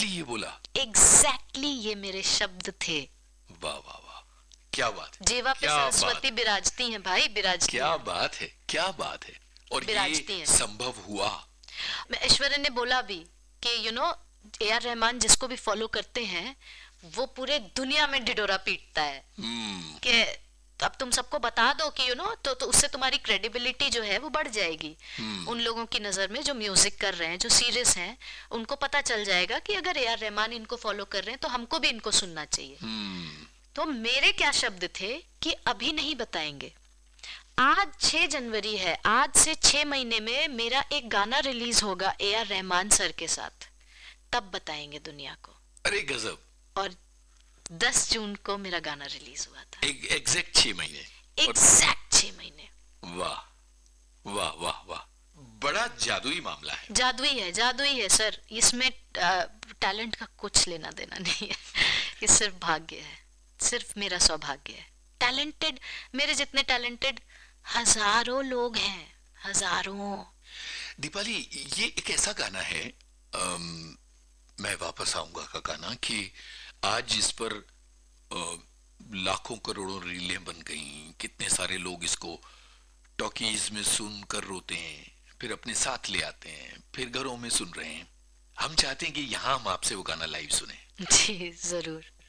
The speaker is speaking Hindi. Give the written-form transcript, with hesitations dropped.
एग्जैक्टली ये बोला? एग्जैक्टली ये मेरे शब्द थे। वाह वाह वाह, क्या बात है, जेवा पे क्या सरस्वती बिराजती हैं भाई, बिराजती क्या हैं, बात है, क्या बात है। और ये बिराजती हैं। संभव हुआ? ऐश्वर्या ने बोला भी कि ए आर रहमान जिसको भी फॉलो करते हैं वो पूरे दुनिया में ढिढोरा पीटता है कि अब तुम सबको बता दो कि तो उससे तुम्हारी क्रेडिबिलिटी जो है वो बढ़ जाएगी। उन लोगों की नजर में जो म्यूजिक कर रहे हैं, जो सीरियस हैं, उनको पता चल जाएगा कि अगर ए आर रहमान इनको फॉलो कर रहे हैं तो हमको भी इनको सुनना चाहिए। तो मेरे क्या शब्द थे कि अभी नहीं बताएंगे। आज 6 जनवरी है, आज से 6 महीने में मेरा एक गाना रिलीज होगा ए आर रहमान सर के साथ, तब बताएंगे दुनिया को। अरे गजब। और 10 जून को मेरा गाना रिलीज हुआ था। एग्जैक्ट 6 महीने। एग्जैक्ट 6 महीने। वाह वाह वाह वाह, बड़ा जादुई मामला है। जादुई है सर, इसमें टैलेंट का कुछ लेना देना नहीं है। ये सिर्फ भाग्य है, सिर्फ मेरा सौभाग्य है। टैलेंटेड, मेरे जितने टैलेंटेड हजारों लोग हैं, हजारों। दीपाली, ये एक ऐसा गाना है, मैं वापस आऊंगा का गाना, कि आज इस पर लाखों करोड़ों रीलें बन गई, कितने सारे लोग इसको टॉकीज में सुनकर रोते हैं, फिर अपने साथ ले आते हैं, फिर घरों में सुन रहे हैं। हम चाहते हैं कि यहाँ हम आपसे वो गाना लाइव सुने। जी जरूर।